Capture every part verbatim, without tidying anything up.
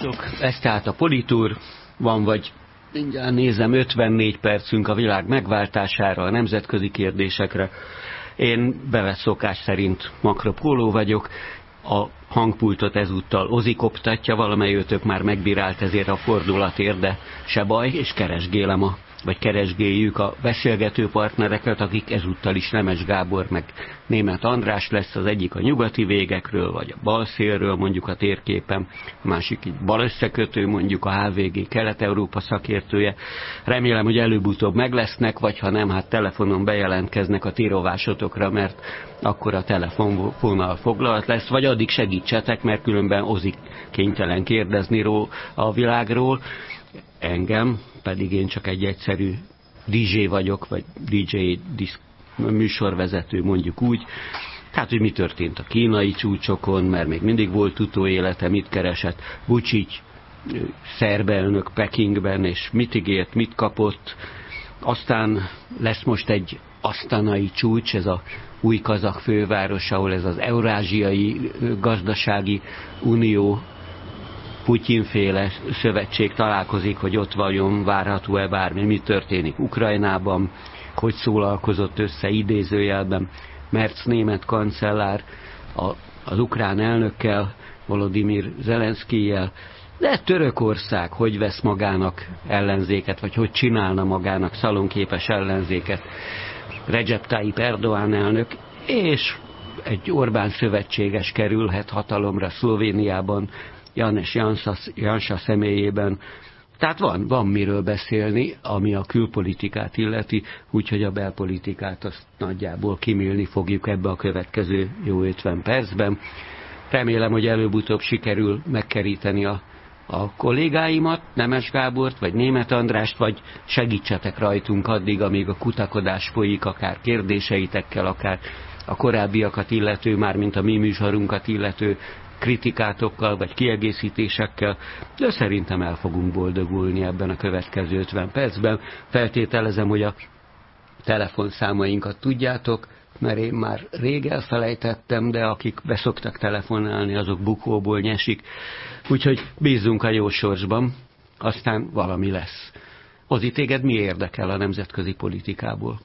Sziasztok! Ez tehát a Politúr, van vagy mindjárt nézem ötvennégy percünk a világ megváltására, a nemzetközi kérdésekre. Én bevett szokás szerint Makropóló vagyok, a hangpultot ezúttal Ozi koptatja, valamelyőtök már megbírált ezért a fordulatért, de se baj, és keresgélem a vagy keresgéljük a beszélgető partnereket, akik ezúttal is Nemes Gábor meg Németh András lesz, az egyik a nyugati végekről, vagy a bal szélről mondjuk a térképen, a másik így bal összekötő, mondjuk a há vé gé Kelet-Európa szakértője. Remélem, hogy előbb-utóbb meg lesznek, vagy ha nem, hát telefonon bejelentkeznek a ti rovásotokra, mert akkor a telefonvonal foglalt lesz, vagy addig segítsetek, mert különben Ozi kénytelen kérdezni a világról. Engem, pedig én csak egy egyszerű dé dzsé vagyok, vagy dé dzsé diszk, műsorvezető, mondjuk úgy. Tehát, hogy mi történt a kínai csúcsokon, mert még mindig volt utóélete, mit keresett Vučić szerb elnök Pekingben, és mit ígért, mit kapott. Aztán lesz most egy asztanai csúcs, ez a új kazakh főváros, ahol ez az Eurázsiai Gazdasági Unió Putyinféle szövetség találkozik, hogy ott vajon várható-e bármi, mi történik Ukrajnában, hogy szólalkozott össze idézőjelben Merz német kancellár a, az ukrán elnökkel, Volodymyr Zelenszkijjel, de Törökország hogy vesz magának ellenzéket, vagy hogy csinálna magának szalonképes ellenzéket Recep Tayyip Erdoğan elnök, és egy Orbán szövetséges kerülhet hatalomra Szlovéniában, Janez Janša személyében. Tehát van, van miről beszélni, ami a külpolitikát illeti, úgyhogy a belpolitikát azt nagyjából kimélni fogjuk ebbe a következő jó ötven percben. Remélem, hogy előbb-utóbb sikerül megkeríteni a, a kollégáimat, Nemes Gábort, vagy Németh Andrást, vagy segítsetek rajtunk addig, amíg a kutakodás folyik, akár kérdéseitekkel, akár a korábbiakat illető, már mint a mi műsorunkat illető kritikátokkal, vagy kiegészítésekkel, de szerintem el fogunk boldogulni ebben a következő ötven percben. Feltételezem, hogy a telefonszámainkat tudjátok, mert én már rég elfelejtettem, de akik beszoktak telefonálni, azok bukóból nyesik. Úgyhogy bízzunk a jó sorsban, aztán valami lesz. Ozi, téged mi érdekel a nemzetközi politikából?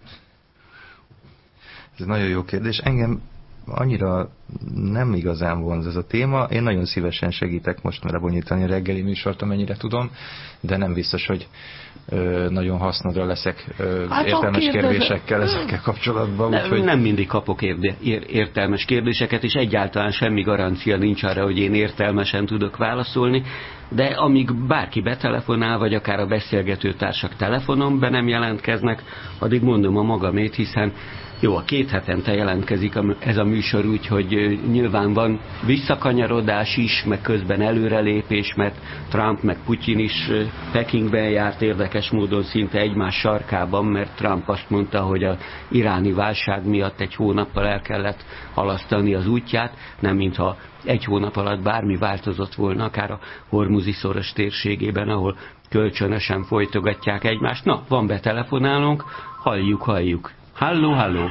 Ez nagyon jó kérdés. Engem annyira nem igazán vonz ez a téma. Én nagyon szívesen segítek most lebonyítani a reggeli műsort, amennyire tudom, de nem biztos, hogy ö, nagyon hasznodra leszek ö, hát értelmes kérdésekkel ezekkel kapcsolatban. Nem, úgyhogy... nem mindig kapok érde, ér, értelmes kérdéseket, és egyáltalán semmi garancia nincs arra, hogy én értelmesen tudok válaszolni, de amíg bárki betelefonál, vagy akár a beszélgetőtársak telefonon be nem jelentkeznek, addig mondom a magamét, hiszen jó, a két hetente jelentkezik ez a műsor, úgyhogy nyilván van visszakanyarodás is, meg közben előrelépés, mert Trump meg Putyin is Pekingben járt érdekes módon szinte egymás sarkában, mert Trump azt mondta, hogy az iráni válság miatt egy hónappal el kellett halasztani az útját, nem mintha egy hónap alatt bármi változott volna, akár a Hormuzi szoros térségében, ahol kölcsönösen folytogatják egymást. Na, van betelefonálónk, halljuk, halljuk. Halló, halló!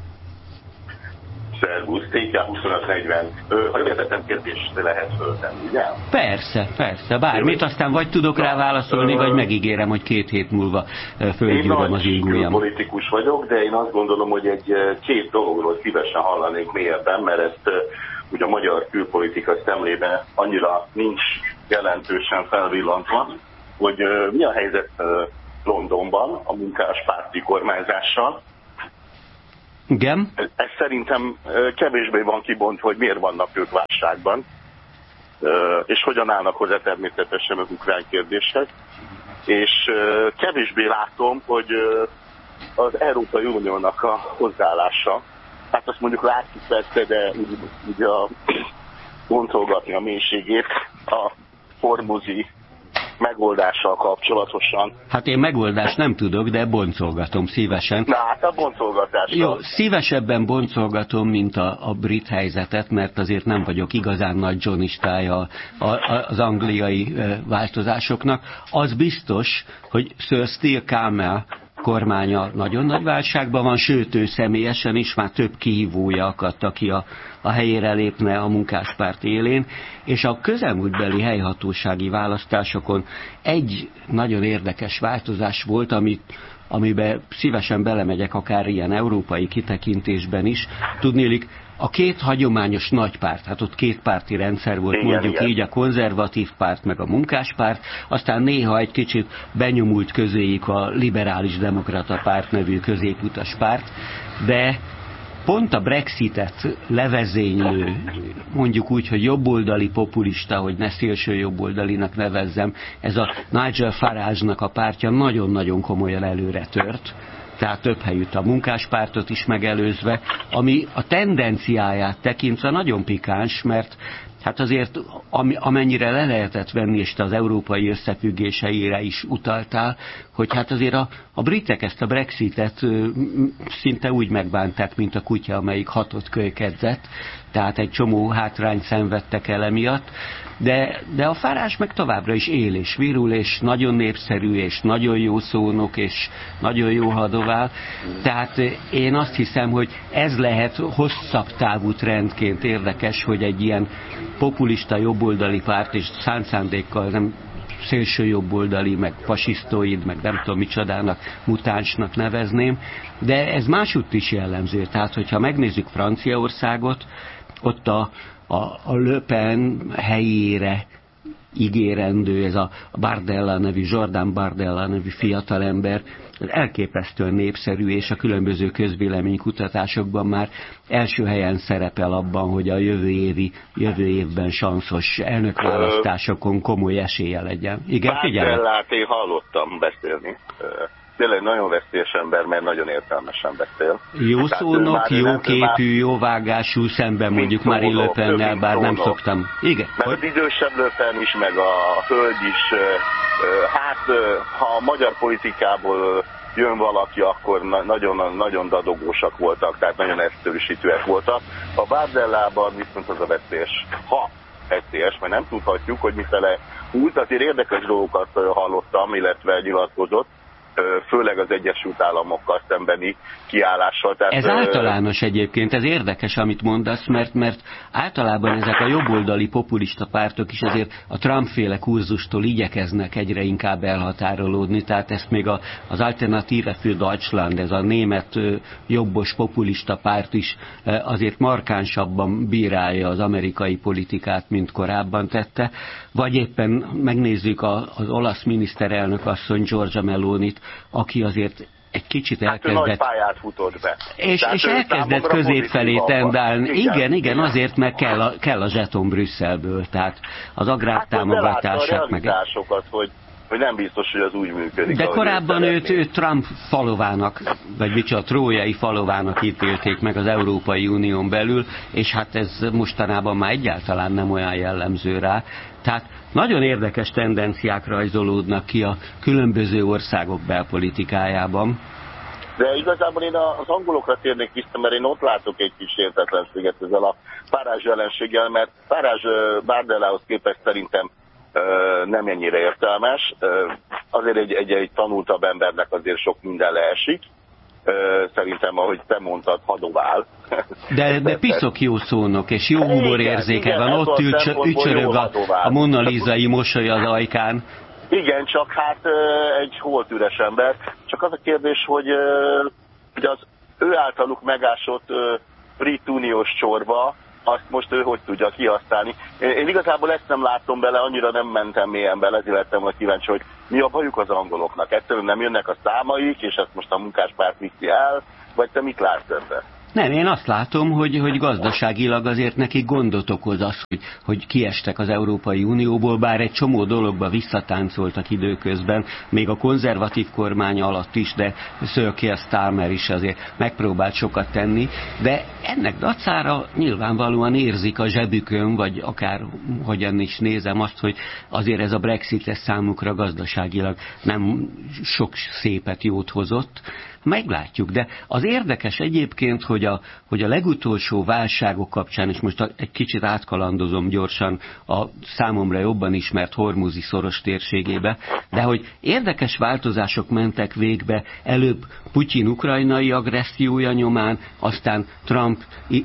Szervusz, té ká huszonöt negyven. Ha értettem, kérdést lehet föltenni, ugye? Persze, persze, bármit, aztán vagy tudok rá válaszolni, ö... vagy megígérem, hogy két hét múlva fölgyűröm az ingújam. Én nagy politikus vagyok, de én azt gondolom, hogy egy két dologról szívesen hallanék mélyebben, mert ezt ugye a magyar külpolitika szemlében annyira nincs jelentősen felvillantva, hogy mi a helyzet Londonban a munkáspárti kormányzással. Igen. Ez szerintem kevésbé van kibontva, hogy miért vannak ők válságban, és hogyan állnak hozzá természetesen az ukrán kérdéshez. És kevésbé látom, hogy az Európai Uniónak a hozzáállása, hát azt mondjuk látjuk persze, de úgy, úgy a, gondolgatni a mélységét a hormuzi megoldással kapcsolatosan. Hát én megoldást nem tudok, de boncolgatom szívesen. Na hát a boncolgatással. Jó, szívesebben boncolgatom, mint a, a brit helyzetet, mert azért nem vagyok igazán nagy johnistája az angliai változásoknak. Az biztos, hogy Sir Steel Camel kormánya nagyon nagy válságban van, sőt ő személyesen is már több kihívója akadt, aki a, a helyére lépne a munkáspárt élén, és a közelmúltbeli helyhatósági választásokon egy nagyon érdekes változás volt, amit amiben szívesen belemegyek akár ilyen európai kitekintésben is. Tudnélik, a két hagyományos nagypárt, hát ott két párti rendszer volt, igen, mondjuk igen. így a konzervatív párt meg a munkáspárt, aztán néha egy kicsit benyomult közéjük a liberális demokrata párt nevű középutas párt, de pont a Brexitet levezénylő, mondjuk úgy, hogy jobboldali populista, hogy ne szélső jobboldalinak nevezzem, ez a Nigel Farage-nak a pártja nagyon-nagyon komolyan előre tört, tehát több helyütt a munkáspártot is megelőzve, ami a tendenciáját tekintve nagyon pikáns, mert hát azért amennyire le lehetett venni, és te az európai összefüggéseire is utaltál, hogy hát azért a, a britek ezt a Brexitet ö, szinte úgy megbánták, mint a kutya, amelyik hatot kölykedzett, tehát egy csomó hátrányt szenvedtek el emiatt, de, de a Farage meg továbbra is él és virul, és nagyon népszerű, és nagyon jó szónok, és nagyon jó hadovál. Tehát én azt hiszem, hogy ez lehet hosszabb távú trendként érdekes, hogy egy ilyen populista jobboldali párt, és szánt szándékkal nem szélső jobboldali, meg fasisztoid, meg nem tudom micsodának, mutánsnak nevezném, de ez másútt is jellemző. Tehát, hogyha megnézzük Franciaországot, ott a, a, a Le Pen helyére ígérendő, ez a Bardella nevű, Jordan Bardella nevű fiatalember, elképesztően népszerű, és a különböző közvéleménykutatásokban már első helyen szerepel abban, hogy a jövő évi, jövő évben sanszos elnökválasztásokon komoly esélye legyen. Igen, figyelj! Bardellát én hallottam beszélni. Tényleg nagyon veszélyes ember, mert nagyon értelmesen beszél. Jó szónok, jó képű, jó vágású, szemben mondjuk Marine Le Pennel, bár nem szoktam. Igen. Mert az idősebb Le Pen is, meg a hölgy is, hát ha a magyar politikából jön valaki, akkor nagyon, nagyon dadogósak voltak, tehát nagyon egyszerűsítőek voltak. A Bardellában viszont az a veszélyes, ha veszélyes, mert nem tudhatjuk, hogy mifele húlt, azért érdekes dolgokat hallottam, illetve nyilatkozott, főleg az Egyesült Államokkal szembeni kiállással. Tehát, ez általános egyébként, ez érdekes, amit mondasz, mert, mert általában ezek a jobboldali populista pártok is azért a Trump-féle kurzustól igyekeznek egyre inkább elhatárolódni, tehát ezt még a, az Alternative für Deutschland, ez a német jobbos populista párt is azért markánsabban bírálja az amerikai politikát, mint korábban tette, vagy éppen megnézzük a, az olasz miniszterelnök asszony Giorgia Melonit, aki azért egy kicsit elkezdett... Hát nagy pályát futott be. És, és elkezdett közép felé tendálni. Igen, igen, igen, azért meg kell a, kell a zseton Brüsszelből, tehát az agrártámogatását hát, meg... hogy hogy nem biztos, hogy az úgy működik. De korábban őt, őt Trump falovának, vagy micsoda trójai falovának ítélték meg az Európai Unión belül, és hát ez mostanában már egyáltalán nem olyan jellemző rá. Tehát nagyon érdekes tendenciák rajzolódnak ki a különböző országok belpolitikájában. De igazából én az angolokra térnék vissza, mert én ott látok egy kis értetlenséget ezzel a Farage jelenséggel, mert Farage Bardellához képest szerintem nem ennyire értelmes. Azért egy, egy, egy tanultabb embernek azért sok minden leesik. Szerintem, ahogy te mondtad, hadovál. De, de piszok jó szónok, és jó humorérzéke van. Ott ücsörög a, a Mona Lisai mosoly az ajkán. Igen, csak hát egy holtüres ember. Csak az a kérdés, hogy, hogy az ő általuk megásott brit uniós csorba, azt most ő hogy tudja kihasználni. Én, én igazából ezt nem látom bele, annyira nem mentem mélyen bele, ezért lettem volna kíváncsi, hogy mi a bajuk az angoloknak. Egyszerűen nem jönnek a számaik, és ezt most a munkáspárt viszi el, vagy te mit látsz ebben? Nem, én azt látom, hogy, hogy gazdaságilag azért nekik gondot okoz az, hogy, hogy kiestek az Európai Unióból, bár egy csomó dologba visszatáncoltak időközben, még a konzervatív kormány alatt is, de Sir Keir Starmer is azért megpróbált sokat tenni, de ennek dacára nyilvánvalóan érzik a zsebükön, vagy akár hogyan is nézem azt, hogy azért ez a Brexit ez számukra gazdaságilag nem sok szépet jót hozott. meglátjuk, de az érdekes egyébként, hogy a, hogy a legutolsó válságok kapcsán, és most egy kicsit átkalandozom gyorsan a számomra jobban ismert hormuzi szoros térségébe, de hogy érdekes változások mentek végbe előbb Putyin ukrajnai agressziója nyomán, aztán Trump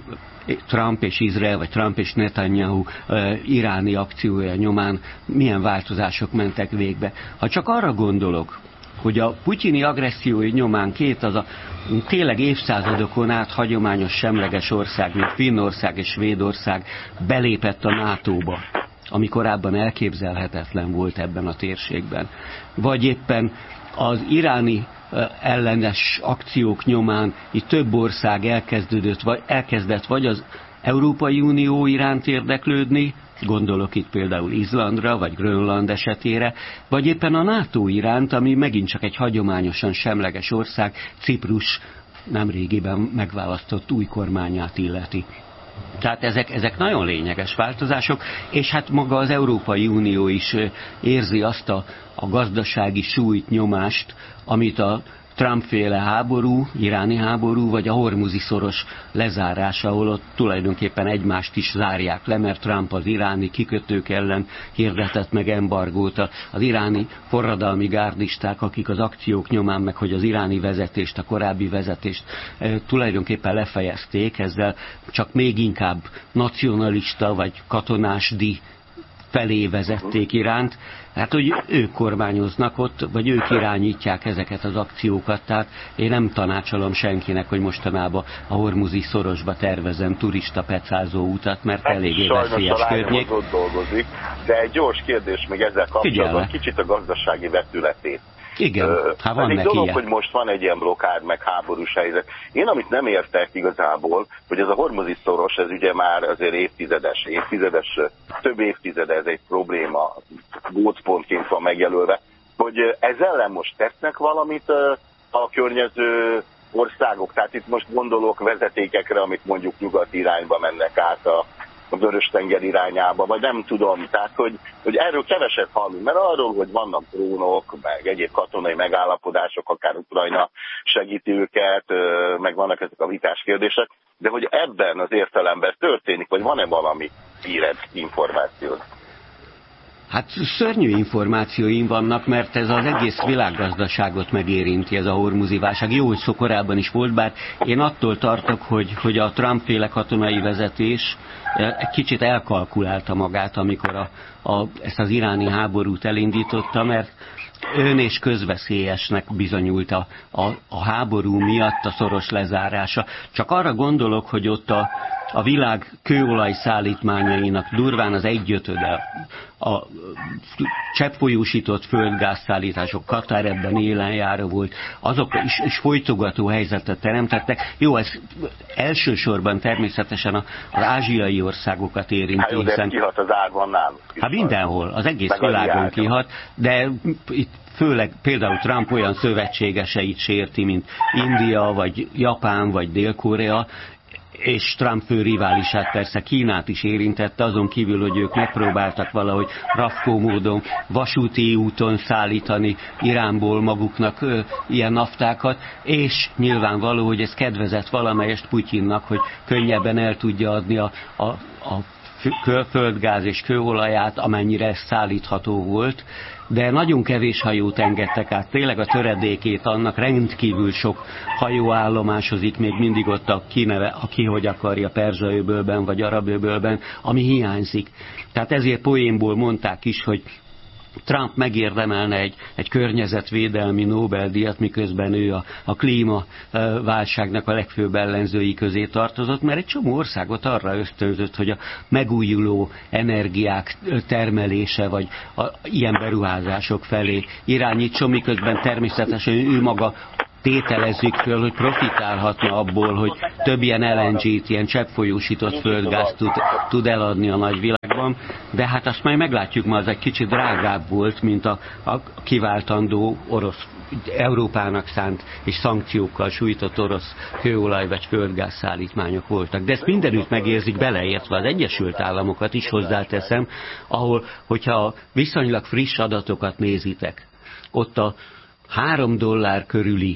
Trump és Izrael, vagy Trump és Netanyahu uh, iráni akciója nyomán milyen változások mentek végbe. Ha csak arra gondolok, hogy a putyini agressziói nyomán két az a tényleg évszázadokon át hagyományos semleges ország, mint Finnország és Svédország belépett a nátóba, ami korábban elképzelhetetlen volt ebben a térségben. Vagy éppen az iráni ellenes akciók nyomán itt több ország elkezdődött, vagy elkezdett vagy az Európai Unió iránt érdeklődni, gondolok itt például Izlandra, vagy Grönland esetére, vagy éppen a NATO iránt, ami megint csak egy hagyományosan semleges ország, Ciprus nemrégiben megválasztott új kormányát illeti. Tehát ezek, ezek nagyon lényeges változások, és hát maga az Európai Unió is érzi azt a, a gazdasági súlyt, nyomást, amit a Trump-féle háború, iráni háború, vagy a hormuzi szoros lezárása, ahol ott tulajdonképpen egymást is zárják le, mert Trump az iráni kikötők ellen hirdetett meg embargót, az iráni forradalmi gárdisták, akik az akciók nyomán, meg hogy az iráni vezetést, a korábbi vezetést e, tulajdonképpen lefejezték, ezzel csak még inkább nacionalista vagy katonásdi felé vezették Iránt. Hát, hogy ők kormányoznak ott, vagy ők irányítják ezeket az akciókat, tehát én nem tanácsolom senkinek, hogy mostanában a hormuzi szorosba tervezem turista pecázó utat, mert eléggé veszélyes környék. dolgozik, de egy gyors kérdés még ezzel kapcsolatban, kicsit a gazdasági vetületét. Igen, uh, hát van neki dolog, ilyen. hogy most van egy ilyen blokkád, meg háborús helyzet. Én amit nem értek igazából, hogy ez a hormuzi szoros, ez ugye már azért évtizedes, évtizedes, több évtizede ez egy probléma, gócpontként van megjelölve, hogy ez ellen most tesznek valamit a környező országok. Tehát itt most gondolok vezetékekre, amit mondjuk nyugati irányba mennek át a a Vörös-tenger irányába, vagy nem tudom, tehát hogy, hogy erről keveset hallunk, mert arról, hogy vannak drónok, meg egyéb katonai megállapodások, akár Ukrajna segíti őket, meg vannak ezek a vitás kérdések, de hogy ebben az értelemben történik, vagy van-e valami híred, információd? Hát szörnyű információim vannak, mert ez az egész világgazdaságot megérinti, ez a hormuzi válság. Jó, hogy szó korábban is volt, bár én attól tartok, hogy, hogy a Trump-féle katonai vezetés egy kicsit elkalkulálta magát, amikor a, a, ezt az iráni háborút elindította, mert ön és közveszélyesnek bizonyult a, a, a háború miatt a szoros lezárása. Csak arra gondolok, hogy ott a, a világ kőolaj szállítmányainak durván az egyötöde, a cseppfolyósított földgázszállítások, Katar ebben élenjáró volt, azok is, is folytogató helyzetet teremtettek. Jó, ez elsősorban természetesen az ázsiai országokat érinti. Hát jó, de hiszen... kihat az árban náluk. Hát mindenhol, az egész világon kihat, de itt főleg például Trump olyan szövetségeseit sérti, mint India, vagy Japán, vagy Dél-Korea, és Trump fő riválisát persze Kínát is érintette, azon kívül, hogy ők megpróbáltak valahogy rafkó módon vasúti úton szállítani Iránból maguknak ö, ilyen naftákat, és nyilvánvaló, hogy ez kedvezett valamelyest Putyinnak, hogy könnyebben el tudja adni a, a, a földgáz és kőolaját, amennyire ez szállítható volt, de nagyon kevés hajót engedtek át, tényleg a töredékét annak, rendkívül sok hajó állomásozik még mindig ott a kineve, aki hogy akarja, Perzsa-öbölben vagy Arab-öbölben, ami hiányzik. Tehát ezért poénból mondták is, hogy Trump megérdemelne egy, egy környezetvédelmi Nobel-díjat, miközben ő a, a klímaválságnak a legfőbb ellenzői közé tartozott, mert egy csomó országot arra ösztönzött, hogy a megújuló energiák termelése, vagy a, ilyen beruházások felé irányítson, miközben természetesen ő maga tételezzük föl, hogy profitálhatna abból, hogy több ilyen el en gét, ilyen cseppfolyósított földgázt tud, tud eladni a nagyvilágban, de hát azt majd meglátjuk, ma az egy kicsit drágább volt, mint a, a kiváltandó orosz, Európának szánt és szankciókkal sújtott orosz kőolaj vagy földgáz szállítmányok voltak. De ezt mindenütt megérzik, beleértve az Egyesült Államokat is hozzáteszem, ahol, hogyha viszonylag friss adatokat nézitek, ott a három dollár körüli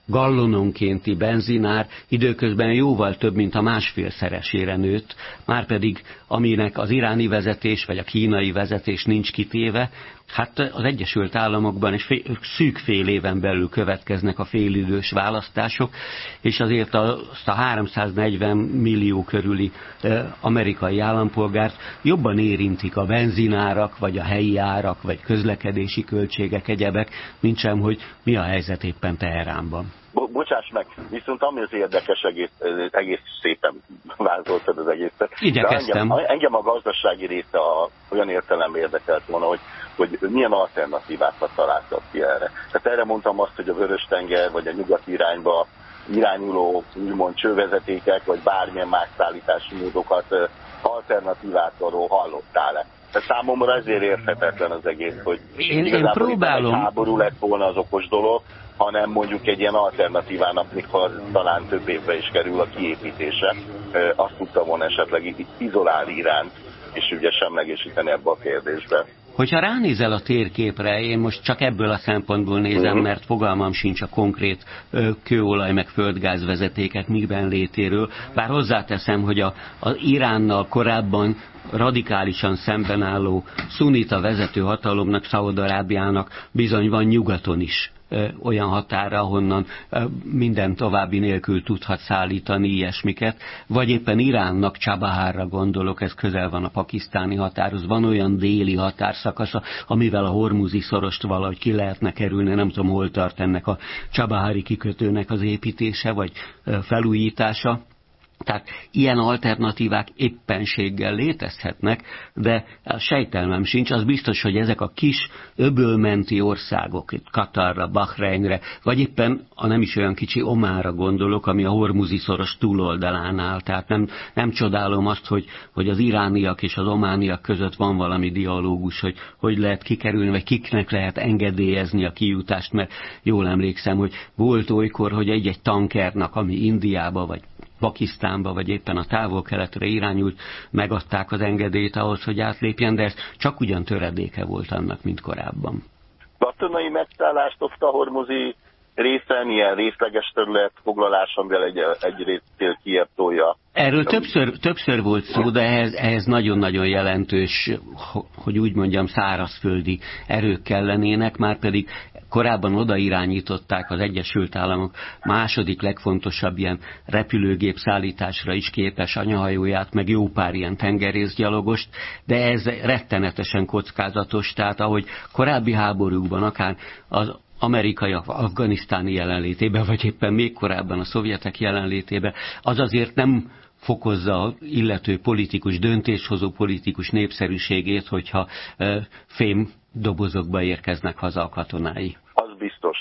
gallononkénti benzinár időközben jóval több, mint a másfélszeresére nőtt, márpedig aminek az iráni vezetés vagy a kínai vezetés nincs kitéve, hát az Egyesült Államokban is fél, szűk fél éven belül következnek a félidős választások, és azért azt a háromszáznegyven millió körüli eh, amerikai állampolgárt jobban érintik a benzinárak, vagy a helyi árak, vagy közlekedési költségek, egyebek, mint sem, hogy mi a helyzet éppen Teheránban. Bo- bocsáss meg, viszont ami az érdekes, egész, egész szépen vázoltad az egészet. Igyekeztem. Engem, engem a gazdasági része a, olyan értelemben érdekelt volna, hogy, hogy milyen alternatívákat találtak ki erre. Tehát erre mondtam azt, hogy a Vörös-tenger vagy a nyugati irányba irányuló úgymond csővezetékek, vagy bármilyen más szállítási módokat, alternatívákról hallottál-e? Tehát számomra ezért érthetetlen az egész, hogy én, én próbálom... egy háború lett volna az okos dolog, hanem mondjuk egy ilyen alternatívának, mikor talán több évbe is kerül a kiépítése, azt tudta volna esetleg izolálni Iránt, és ugye semlegesíteni ebbe a kérdésbe. Hogyha ránézel a térképre, én most csak ebből a szempontból nézem, uh-huh. mert fogalmam sincs a konkrét ö, kőolaj meg földgázvezetékek miben létéről, bár hozzáteszem, hogy a, az Iránnal korábban radikálisan szemben álló szunita vezető hatalomnak, Szaúd-Arábiának bizony van nyugaton is olyan határa, ahonnan minden további nélkül tudhat szállítani ilyesmiket, vagy éppen Iránnak, Csabahárra gondolok, ez közel van a pakisztáni határhoz, van olyan déli határszakasza, amivel a Hormuzi szorost valahogy ki lehetne kerülni, nem tudom, hol tart ennek a Csabahári kikötőnek az építése, vagy felújítása. Tehát ilyen alternatívák éppenséggel létezhetnek, de a sejtelmem sincs, az biztos, hogy ezek a kis öbölmenti országok, itt Katarra, Bahreinre, vagy éppen a nem is olyan kicsi Ománra gondolok, ami a Hormuzi szoros túloldalán áll. Tehát nem, nem csodálom azt, hogy, hogy az irániak és az omániak között van valami dialógus, hogy hogy lehet kikerülni, vagy kiknek lehet engedélyezni a kijutást, mert jól emlékszem, hogy volt olykor, hogy egy-egy tankernak, ami Indiába vagy Pakisztánba, vagy éppen a távol-keletre irányult, megadták az engedélyt ahhoz, hogy átlépjen, de ez csak ugyan töredéke volt annak, mint korábban. Katonai megszállást ott a Hormuzi részen, ilyen részleges terület foglalás, amivel egy, egy résztél Kijev tolja. Erről többször, többször volt szó, de ehhez, ehhez nagyon-nagyon jelentős, hogy úgy mondjam, szárazföldi erők kellenének, már pedig korábban odairányították az Egyesült Államok második legfontosabb ilyen repülőgép szállításra is képes anyahajóját, meg jó pár ilyen tengerészgyalogost, de ez rettenetesen kockázatos, tehát ahogy korábbi háborúkban, akár az amerikai, afganisztáni jelenlétében, vagy éppen még korábban a szovjetek jelenlétében, az azért nem fokozza az illető politikus, döntéshozó politikus népszerűségét, hogyha e, fém dobozokba érkeznek haza a katonái. Az biztos.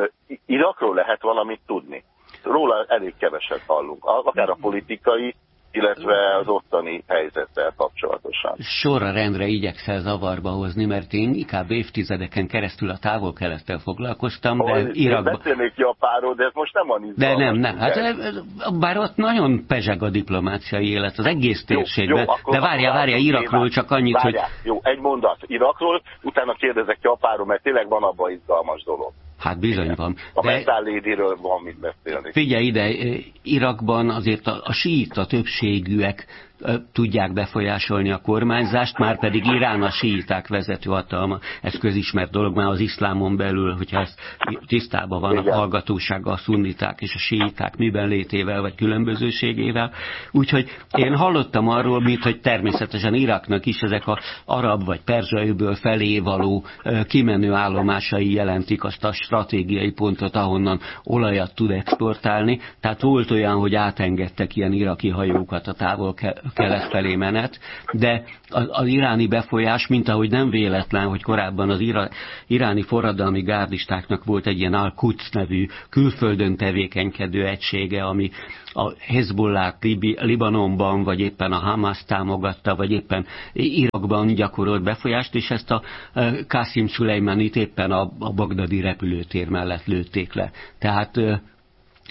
Irakról lehet valamit tudni. Róla elég keveset hallunk. Akár a politikai, illetve az ottani helyzettel kapcsolatosan. Sorra rendre igyekszel zavarba hozni, mert én inkább évtizedeken keresztül a távol-kelettel foglalkoztam, de oh, Irakban... Én beszélnék Japánról, de ez most nem van izgalmas. De nem, nem. Hát, bár ott nagyon pezseg a diplomáciai élet, az egész térségben. Jó, jó, de várjál, várjál, Irakról csak annyit, várjál, hogy... Jó, egy mondat Irakról, utána kérdezek Japánról, mert tényleg van abban izgalmas dolog. Hát bizony van. A Meszálédiről van mit beszélni. Figyelj ide, Irakban azért a, a síita többségűek tudják befolyásolni a kormányzást, már pedig Irán a síiták vezető hatalma. Ez közismert dolog már az iszlámon belül, hogyha ez tisztában van a hallgatósággal, a szunniták és a síiták miben létével vagy különbözőségével. Úgyhogy én hallottam arról, mint hogy természetesen Iraknak is ezek az arab vagy perzsa-öböl felé való kimenő állomásai jelentik azt a stratégiai pontot, ahonnan olajat tud exportálni. Tehát volt olyan, hogy átengedtek ilyen iraki hajókat a távol kelet felé menet, de az, az iráni befolyás, mint ahogy nem véletlen, hogy korábban az ira, iráni forradalmi gárdistáknak volt egy ilyen Al-Quds nevű külföldön tevékenykedő egysége, ami a Hezbollah Libi, Libanonban, vagy éppen a Hamas támogatta, vagy éppen Irakban gyakorolt befolyást, és ezt a Qasim Szulejmanit éppen a, a bagdadi repülőtér mellett lőtték le. Tehát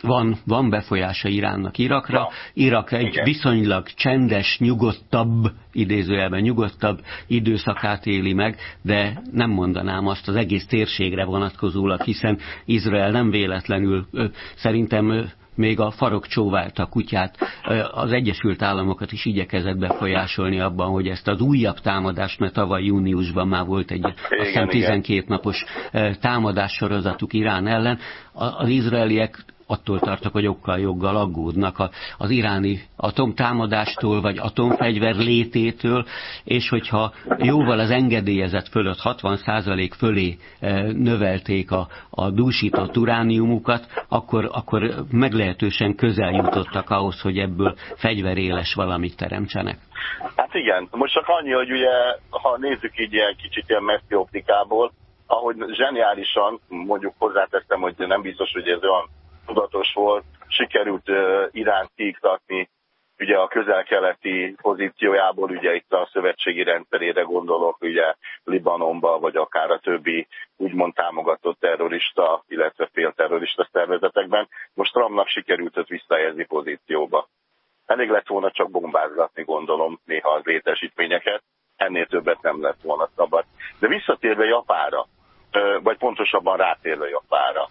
van, van befolyása Iránnak Irakra. Ja. Irak egy Igen. viszonylag csendes, nyugodtabb, idézőjelben nyugodtabb időszakát éli meg, de nem mondanám azt az egész térségre vonatkozólag, hiszen Izrael nem véletlenül szerintem még a farok csóválta kutyát, az Egyesült Államokat is igyekezett befolyásolni abban, hogy ezt az újabb támadást, mert tavaly júniusban már volt egy igen, azt hiszem tizenkét napos támadás sorozatuk Irán ellen, az izraeliek attól tartok, hogy okkal joggal aggódnak az iráni atomtámadástól, vagy atomfegyver lététől, és hogyha jóval az engedélyezett fölött hatvan százalék fölé növelték a, a dúsított urániumukat, akkor, akkor meglehetősen közel jutottak ahhoz, hogy ebből fegyveréles valamit teremtsenek. Hát igen, most csak annyi, hogy ugye, ha nézzük így ilyen kicsit ilyen messzi optikából, ahogy zseniálisan, mondjuk hozzáteszem, hogy nem biztos, hogy ez olyan tudatos volt, sikerült uh, Iránt kiiktatni ugye a közel-keleti pozíciójából, ugye itt a szövetségi rendszerére gondolok, ugye Libanonba, vagy akár a többi úgymond támogatott terrorista, illetve félterrorista szervezetekben. Most Trumpnak sikerült őt visszahelyezni pozícióba. Elég lett volna csak bombázgatni, gondolom, néha az létesítményeket, ennél többet nem lett volna szabad. De visszatérve Japánra, vagy pontosabban rátérve Japánra,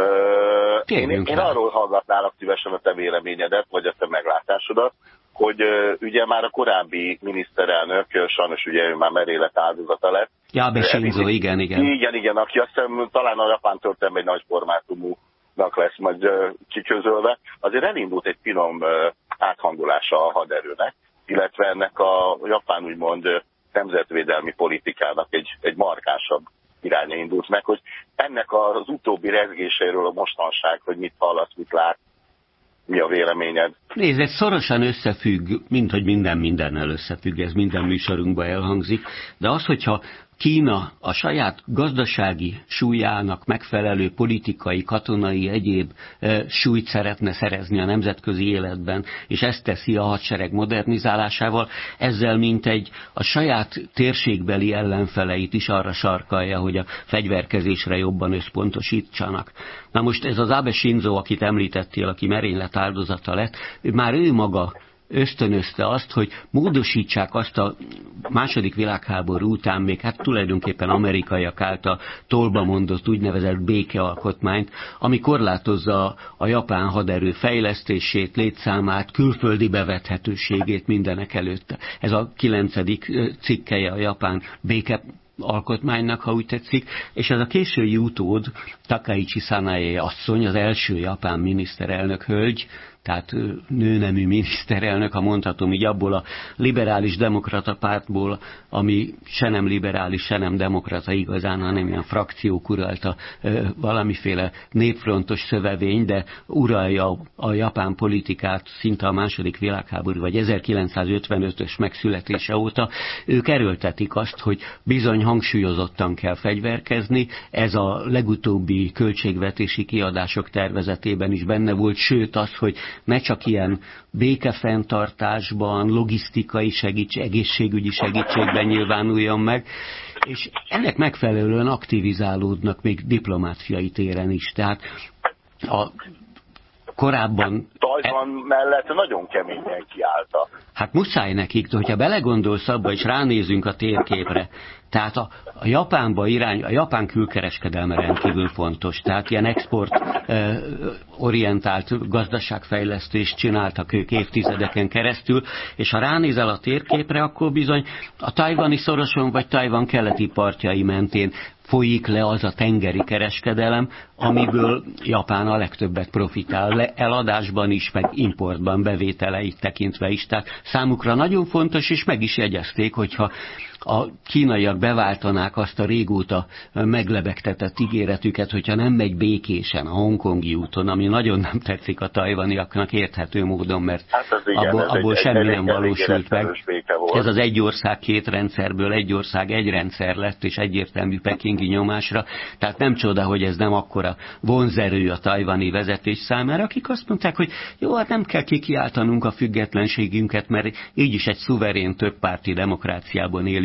Én, én arról hallgatnálak szívesen a te véleményedet, vagy a te meglátásodat, hogy uh, ugye már a korábbi miniszterelnök, sajnos ugye ő már merélet áldozata lett. Abe Shinzo, igen, igen. Igen, igen, aki azt hiszem talán a japán történelem egy nagy formátumúnak lesz majd uh, kiközölve. Azért elindult egy finom uh, áthangolása a haderőnek, illetve ennek a japán úgymond uh, nemzetvédelmi politikának egy, egy markánsabb iránya indult meg, hogy ennek az utóbbi rezgéséről a mostanság, hogy mit hallasz, mit lát, mi a véleményed? Nézd, ez szorosan összefügg, mint hogy minden mindennel összefügg, ez minden műsorunkban elhangzik, de az, hogyha Kína a saját gazdasági súlyának megfelelő politikai, katonai, egyéb e, súlyt szeretne szerezni a nemzetközi életben, és ezt teszi a hadsereg modernizálásával, ezzel mintegy a saját térségbeli ellenfeleit is arra sarkalja, hogy a fegyverkezésre jobban összpontosítsanak. Na most ez az Abe Shinzo, akit említettél, aki merénylet áldozata lett, már ő maga ösztönözte azt, hogy módosítsák azt a második világháború után még hát tulajdonképpen amerikaiak által tolba mondott úgynevezett békealkotmányt, ami korlátozza a, a japán haderő fejlesztését, létszámát, külföldi bevethetőségét mindenek előtt. Ez a kilencedik cikkelye a japán béke alkotmánynak, ha úgy tetszik, és ez a késői utód, Takaichi Sanae asszony, az első japán miniszterelnök hölgy, tehát nőnemű miniszterelnök, ha mondhatom így, abból a liberális demokrata pártból, ami se nem liberális, se nem demokrata igazán, hanem ilyen frakciók uralta valamiféle népfrontos szövevény, de uralja a, a japán politikát szinte a második világháború, vagy ezerkilencszázötvenötös megszületése óta. Ők erőltetik azt, hogy bizony hangsúlyozottan kell fegyverkezni, ez a legutóbbi költségvetési kiadások tervezetében is benne volt, sőt az, hogy ne csak ilyen békefenntartásban, logisztikai segítség, egészségügyi segítségben nyilvánuljon meg, és ennek megfelelően aktivizálódnak még diplomáciai téren is. Tehát a korábban... Tajvan mellett nagyon keményen kiálltak. Hát muszáj nekik, de hogyha belegondolsz abba, és ránézünk a térképre, tehát a, a Japánba irány, a japán külkereskedelme rendkívül fontos, tehát ilyen export eh, orientált gazdaságfejlesztést csináltak ők évtizedeken keresztül, és ha ránézel a térképre, akkor bizony a tajvani szoroson vagy Tajvan keleti partjai mentén folyik le az a tengeri kereskedelem, amiből Japán a legtöbbet profitál, eladásban is, meg importban, bevételeit tekintve is. Tehát számukra nagyon fontos, és meg is jegyezték, hogyha a kínaiak beváltanák azt a régóta meglebegtetett ígéretüket, hogyha nem megy békésen a hongkongi úton, ami nagyon nem tetszik a tajvaniaknak érthető módon, mert hát igen, abból, abból egy, semmi egy nem valósult meg. Ez az egy ország két rendszerből egy ország egy rendszer lett, és egyértelmű pekingi nyomásra. Tehát nem csoda, hogy ez nem akkora vonzerő a tajvani vezetés számára, akik azt mondták, hogy jó, hát nem kell kikiáltanunk a függetlenségünket, mert így is egy szuverén többpárti demokráciában élünk.